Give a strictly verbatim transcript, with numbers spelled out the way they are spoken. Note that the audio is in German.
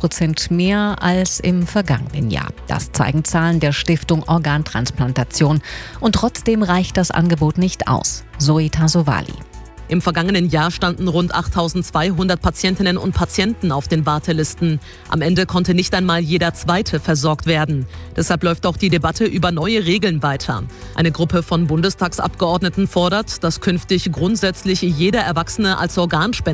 Prozent mehr als im vergangenen Jahr. Das zeigen Zahlen der Stiftung Organtransplantation. Und trotzdem reicht das Angebot nicht aus. Zoe Tassovali. Im vergangenen Jahr standen rund achttausendzweihundert Patientinnen und Patienten auf den Wartelisten. Am Ende konnte nicht einmal jeder Zweite versorgt werden. Deshalb läuft auch die Debatte über neue Regeln weiter. Eine Gruppe von Bundestagsabgeordneten fordert, dass künftig grundsätzlich jeder Erwachsene als Organspender